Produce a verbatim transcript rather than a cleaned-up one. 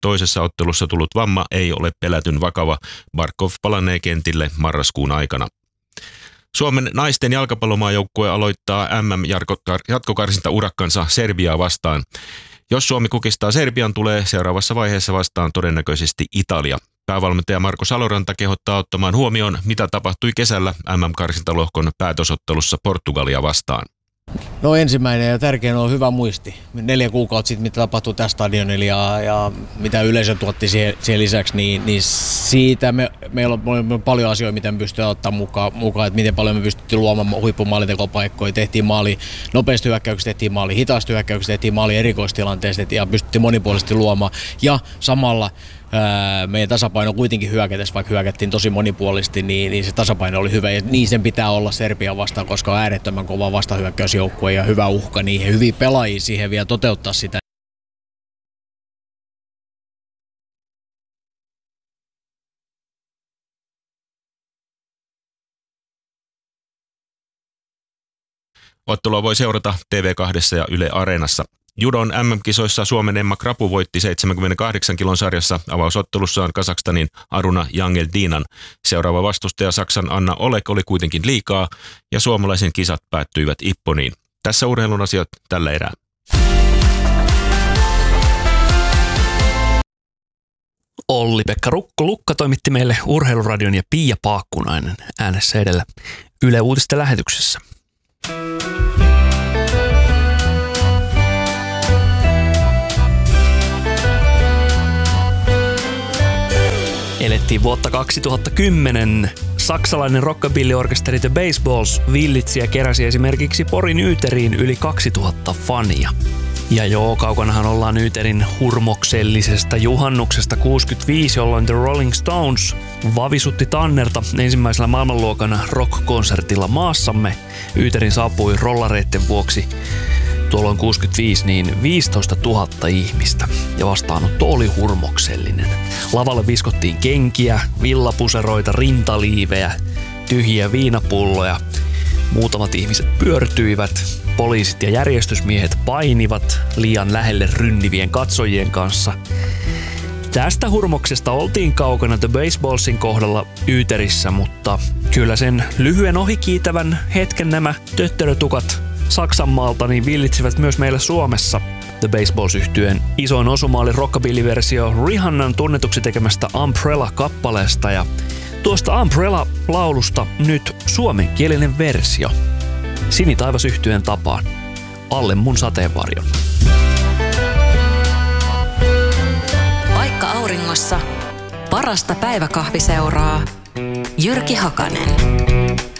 Toisessa ottelussa tullut vamma ei ole pelätyn vakava. Barkov palannee kentille marraskuun aikana. Suomen naisten jalkapallomaajoukkue aloittaa M M-jatkokarsinta-urakkansa Serbiaa vastaan. Jos Suomi kukistaa Serbian, tulee seuraavassa vaiheessa vastaan todennäköisesti Italia. Päävalmentaja Marko Saloranta kehottaa ottamaan huomioon, mitä tapahtui kesällä M M-karsintalohkon päätösottelussa Portugalia vastaan. No ensimmäinen ja tärkein on hyvä muisti. Neljä kuukautta sitten, mitä tapahtui tässä stadionilla ja, ja mitä yleisö tuotti siihen, siihen lisäksi, niin, niin siitä me, meillä on, on paljon asioita, mitä me pystytään ottaa mukaan, mukaan, että miten paljon me pystyttiin luomaan huippumaalitekopaikkoja. Tehtiin maali nopeasti hyökkäyksistä, tehtiin maali hitaasti hyökkäyksistä, tehtiin maali erikoistilanteesta ja pystyttiin monipuolisesti luomaan. Ja samalla ää, meidän tasapaino kuitenkin hyökätessä, vaikka hyökättiin tosi monipuolisesti, niin, niin se tasapaino oli hyvä. Ja niin sen pitää olla Serbian vastaan, koska on äärettömän kova vastahyökkäysjoukkue ja hyvä uhka niihin, hyviä pelaajia siihen vielä toteuttaa sitä. Ottelua voi seurata T V kaksi ja Yle Areenassa. Judon M M-kisoissa Suomen Emma Krapu voitti seitsemänkymmentäkahdeksan kilon sarjassa avausottelussaan Kazakstanin Aruna Jangeldinan. Seuraava vastustaja Saksan Anna Oleg oli kuitenkin liikaa ja suomalaisen kisat päättyivät ipponiin. Tässä urheilun asiat tällä erää. Olli-Pekka Rukko Lukka toimitti meille Urheiluradion ja Pia Paakkunainen äänessä edellä Yle Uutisten lähetyksessä. Elettiin vuotta kaksituhattakymmenen. Saksalainen rockabilly-orkesteri The Baseballs villitsi ja keräsi esimerkiksi Porin Yyteriin yli kaksituhatta fania. Ja joo, kaukanahan ollaan Yyterin hurmoksellisesta juhannuksesta kuusikymmentäviisi, jolloin The Rolling Stones vavisutti tannerta ensimmäisellä maailmanluokan rock-konsertilla maassamme. Yyterin saapui rollareitten vuoksi tuolloin kuusikymmentäviisi niin viisitoista tuhatta ihmistä ja vastaanotto oli hurmoksellinen. Lavalle viskottiin kenkiä, villapuseroita, rintaliivejä, tyhjiä viinapulloja. Muutamat ihmiset pyörtyivät, poliisit ja järjestysmiehet painivat liian lähelle rynnivien katsojien kanssa. Tästä hurmoksesta oltiin kaukana The Baseballsin kohdalla Yyterissä, mutta kyllä sen lyhyen ohikiitävän hetken nämä töttörötukat Saksanmaalta niin villitsivät myös meillä Suomessa. The Baseballs-yhtyeen isoin osuma oli rockabilly-versio Rihannan tunnetuksi tekemästä Umbrella-kappaleesta ja tuosta Umbrella-laulusta nyt suomenkielinen versio. Sinitaivas-yhtyeen tapaan. Alle mun sateenvarjon. Vaikka auringossa, parasta päiväkahviseuraa Jyrki Hakanen.